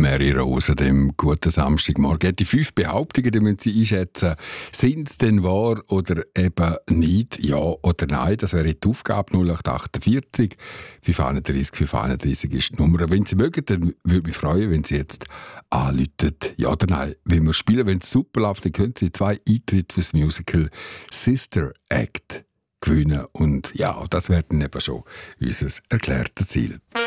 Mary Rose an dem guten Samstagmorgen. Die 5 Behauptungen, die müssen Sie einschätzen. Sind es denn wahr oder eben nicht? Ja oder nein? Das wäre die Aufgabe 0848 531 531 ist die Nummer. Wenn Sie mögen, dann würde mich freuen, wenn Sie jetzt anrufen. Ja oder nein? Wenn wir spielen, wenn es super läuft, dann können Sie 2 Eintritte für das Musical Sister Act gewinnen. Und ja, das wäre dann eben schon unser erklärtes Ziel.